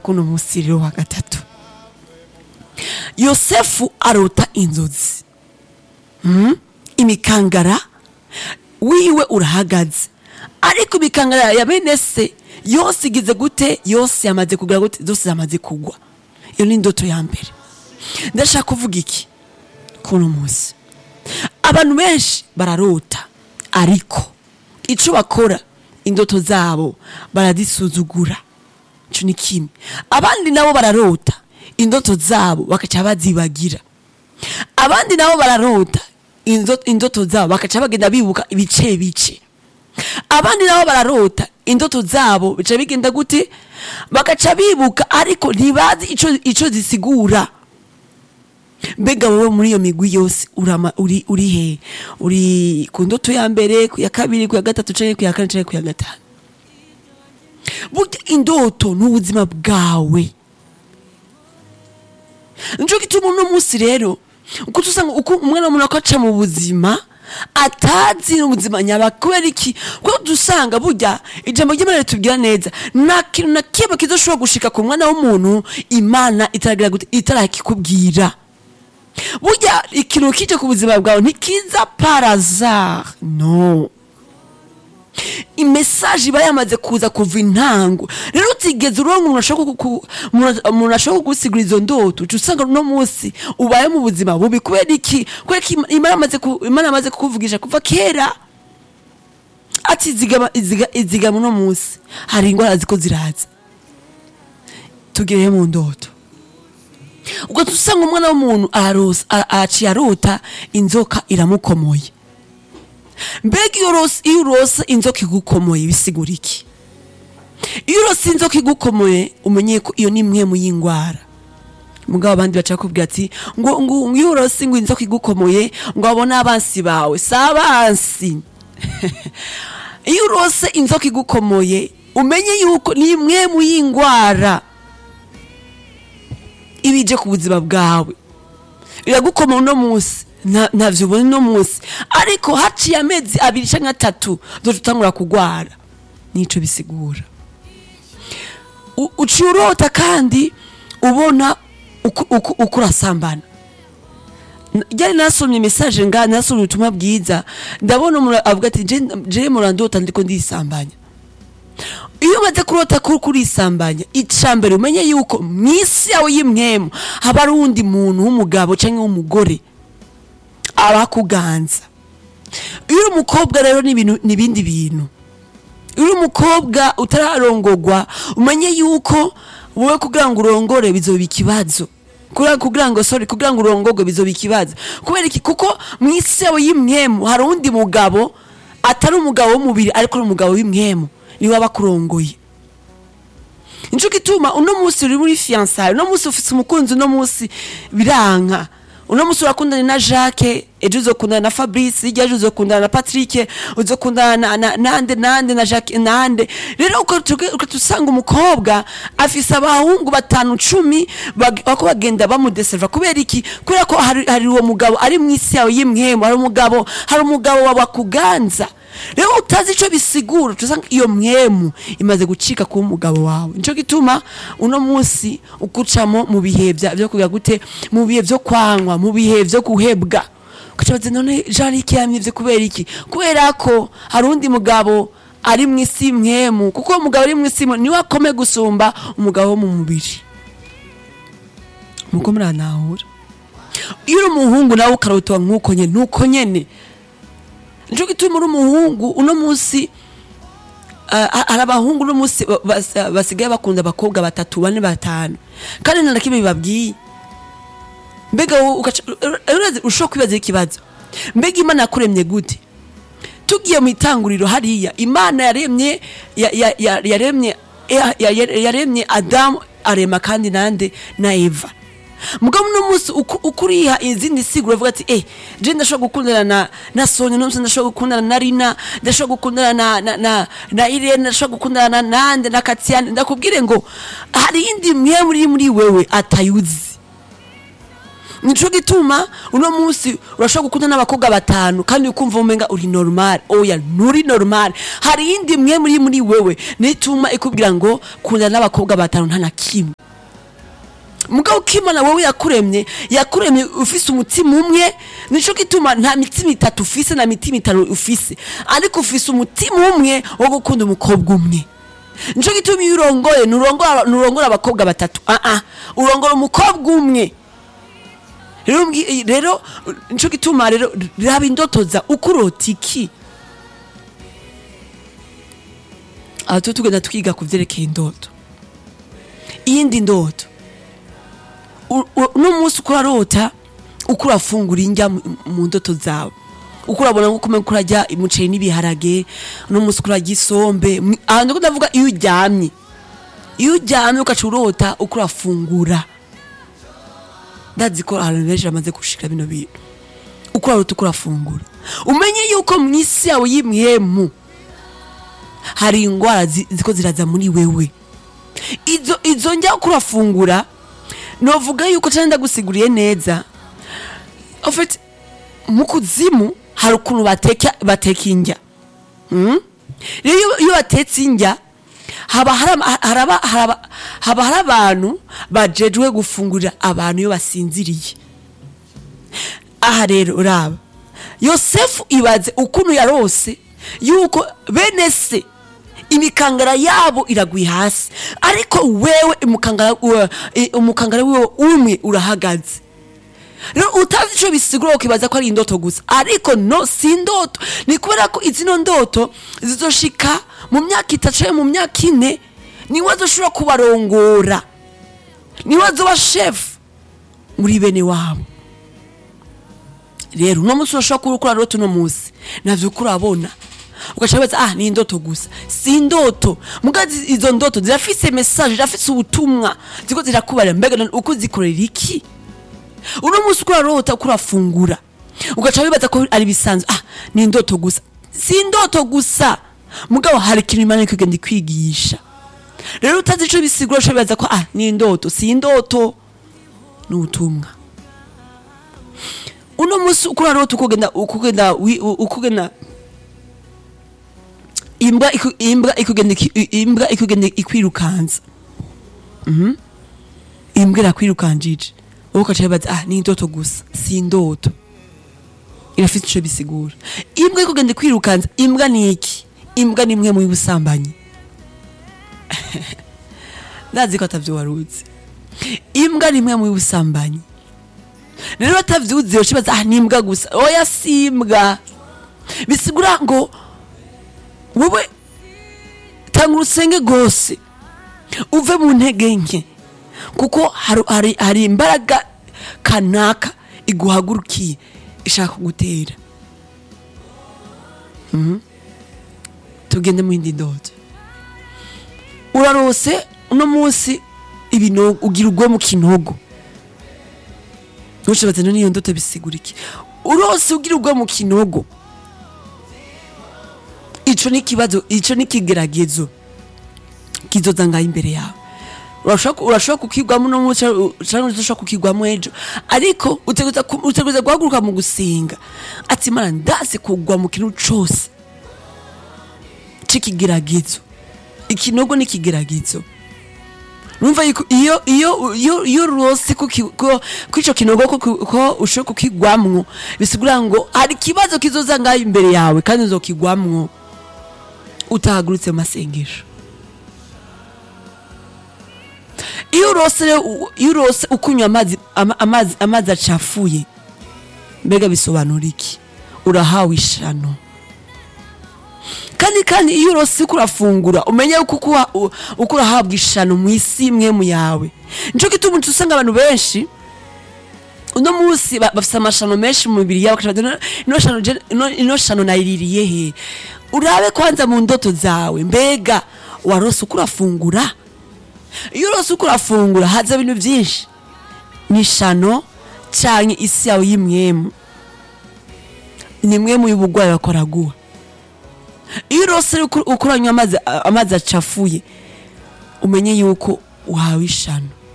kuno musi rero wa gatatu Yosefu arota inzozi imikangara wiwe urahagaze ariko imikangara ya bene se yose igize gute yose yamaze kugira gute zose yamaze kugwa iyo ni indoto ya mbere ndashaka kuvuga iki kuno musi abantu benshi bararota ariko ico bakora indoto zabo baradisuzugura ico ni kimwe abandi nabo bararota indoto zabo bakaca bazibagira abandi nabo bararota indoto zabo bakaca bagenda bibuka ibice bice abandi nabo bararota indoto zabo bica bigenda gute bakaca bibuka ariko ntibazi ico zisigura mbega wowe muri iyo migwi yose uri he uri ku ndoto ya mbere ku ya kabiri ku ya gatatu canke ku ya kane canke ku ya gatanu burya indoto n'ubuzima bwawe nico gituma uno musi rero uko tusanga uko umwana w'umuntu akaca mu buzima atazi ubuzima nyaba kubera iki kuko dusanga burya ijambo ry'Imana ritubwira neza nta kintu na kimwe kizoshobora gushika ku mwana w'umuntu Imana itaragira gute itarakikubwira burya ikintu kije ku buzima bwawe ntikiza parazar no imessage iba yamaze kuza kuva intango rero utigeze uronka umuntu ashaka kugusigura izo ndoto usanga no munsi ubaye mu buzima bubi kubera iki Imana amaze kukuvugisha kuva kera ati izigama no munsi hari ingwara ziko ziraza tugere mu ndoto ubwo tusanga umwana w'umuntu aciye arota inzoka iramukomoye mbega iyo urose inzoka igukomoye bisigura iki iyo urose inzoka igukomoye umenye ko iyo ni imwe mu y'ingwara mugabo abandi baca kubwira ati ngo iyo urose ngo inzoka igukomoye ngo abone abansi bawe sabansi iyo urose inzoka igukomoye umenye yuko ni imwe mu y'ingwara ibije ku buzima bwawe iragukoma uno munsi ntavyo ubona uno munsi ariko haciye amezi 2 canke 3 dutangura kugwara nico bisigura ucurota kandi ubona uko urasambana Jari nasomye message nasomye ubutumwa bwiza ndabona umuntu avuga ati je murandota ndiko ndisambanya iyo umaze kurota kuri isambanya icambere umenye yuko mwisi yawe y'imwemu haba ari undi muntu w'umugabo canke w'umugore abakuganza iyo umukobwa rero n'ibindi bintu iyo umukobwa utararongorwa umenye yuko wowe kugira ngo urongore bizoba ikibazo kugira ngo urongorwe bizoba ikibazo kubera iki kuko mwisi yawe y'imwemu hari undi mugabo atari umugabo w'umubiri ariko ari umugabo w'imwemu ni waba kurongoye nico gituma uno musi uri muri fiançailles uno musi ufite umukunzi uno musi biranka uno musi urakundana na Jacques ejo uzokundana na Fabrice ejo uzokundana na Patrick uzokundana na nande na Jacques nande rero ukatusanga umukobwa afise abahungu 5-10 bako bagenda bamudeserva kubera iki kubera ko hari uwo mugabo ari mwisi yawe y'imwemu hari umugabo wabakuganza rero utazi ico bisigura tusanga iyo mwemu imaze gucika ku mugabo wawe nico gituma uno musi ukucamo mu bihe byo kugira gute mu bihe byo kwangwa mu bihe byo guhebwa ukacabaze none jari cyamye byo kubera iki kubera ko hari undi mugabo ari mwisi mwemu kuko umugabo ari mwisi ni wakome gusumba umugabo wo mu mubiri muko muranahura iyo umuhungu nawe ukarotwa nkuko nyene nico gituma umuhungu uno musi arabahungu uno musi basigaye bakunda abakobwa 3 4 5 kandi nandakime bibabwiye mbega ushobora kwibaza ikibazo mbega Imana yakuremye gute tugiye mu itanguriro hariya Imana yaremye Adamu arema kandi nande na Eva mugabo no musi ukuriha izindi siguro avuga ati je ndashobora gukundana na Sonia no ndashobora gukundana na Rina ndashobora gukundana na Irene ndashobora gukundana na Nande na Katiane ndakubwire ngo hari indi mwe muri wewe atayuzi nico gituma uno munsi urashobora gukunda n'abakobwa batanu kandi ukumva umenga uri normal. Oya, nturi normal. Hari indi mwe muri wewe nituma ikubwira ngo kunda n'abakobwa batanu nta na kimwe. Mugabo Kimana wewe yakuremye ufise umutima umwe, nico gituma nta mitima itatu ufise na mitima itanu ufise, ariko ufise umutima umwe wo gukunda umukobwa umwe. Nico gituma iyo urongoye nurongora abakobwa batatu, urongora umukobwa umwe. Rero nico gituma rero raba indotoza ukurota iki. Aho tugenda twiga kuvyerekeye indoto. Iyindi ndoto uno munsi ukurarota ukurafungura indya mu ndoto zawe, ukurabona ngo kumenya kurajya umuceri n'ibiharage, uno munsi kurajya isombe. Ahantu ko ndavuga iyo uryamye ukacurota ukurafungura. Ndazi ko abantu benshi bamaze gushika bino bintu. Ukurarota ukurafungura, umenye yuko mu isi yawe y'imwemu hari ingwara ziko ziraza muri wewe. Izo njya ukurafungura novuga yuko cyane ndagusiguriye neza. En fait mu kuzimu hari ukuntu bateka indya. Iyo batetse indya haba hari abantu bajejwe gufungurira abantu iyo basinziriye. Aha rero uraba Yosefu ibaze ukuntu yarose yuko bene se imikangara yabo iraguye hasi, ariko wewe umukangara wewe umwe urahagaze. Rero utazi ico bisigura ukibaza ko ari indoto gusa, ariko no si indoto. Ni kubera ko izino ndoto zizoshika mu myaka 3 mu myaka 4 niwe azoshobora kubarongora, niwe azoba chef muri bene wabo. Rero no munsi ushobora kurukura roto no munsi navyo kurabona ugacabaza ni indoto gusa. Si indoto, mugazi izo ndoto zirafise message, zirafise ubutumwa ziko zirakubara mbega uko zikorera iki. Uno munsi kurarota ukurafungura ugacabibaza ko ari bisanzwe, ni indoto gusa. Si indoto gusa, mugabo hari ikintu Imana ikugenda kwigisha. Rero utazi ico bisigura ucabibaza ko ni indoto. Si indoto, ni ubutumwa. Uno munsi ukurarota ukugenda imbwa ikugenda ikwirukanza. Imbwa irakwirukanjije ukacabaza ni indoto gusa. Si indoto, irafite ico bisigura. Imbwa ikugenda ikwirukanza, imbwa ni iki? Imbwa ni imwe mu busambanyi. Ndazi ko atavyo waruzi. Imbwa ni imwe mu busambanyi. Rero atavyuzi yochibaza ni imbwa gusa. Oya, si imbwa. Bisigura ngo wewe tanga urusenge gose uve mu ntege nke, kuko hari imbaraga kanaka iguhagurukiye ishaka gutera. Tugende mu indi ndoto. Urarose uno munsi ibinogo, ugira ugwe mu kinogo. Ushobora none iyo ndoto bisigura iki? Urose ugira ugwe mu kinogo, ico ni kibazo, ico ni kigeragezo kizoza ngaho imbere yawe. Urashobora kukigwamo no muca cyangwa ushobora kukigwamo ejo, ariko uteguza guhaguruka mu gusenga ati Imana ndase kugwa mu kintu cose cikigeragezo. Ikinogo ni kigeragezo. Numva iyo rose ko ico kinogo ko ushobora kukigwamwo bisigura ngo hari kibazo kizoza ngaho imbere yawe kandi uzokigwamwo utahagurutse mu masengesho. Iyo rose ukunywa amazi acafuye, mbega bisobanura iki? Urahawe ishano. Kandi iyo rose kurafungura umenye uko urahabwa ishano mu isi imwe mu yawe. Nico gituma usanga abantu benshi uno munsi bafise amashano menshi mu mibiri yawe. Ino shano nayiririye he? Urabe kwanza mu ndoto zawe, mbega warose ukurafungura? Iyo rose ukurafungura haza ibintu byinshi, ni shano canke isi yawe y'imwemu, ni mwemu y'ubugwayi bakoraguha. Iyo rose ukuranywa amazi acafuye umenye yuko uhawe ishano.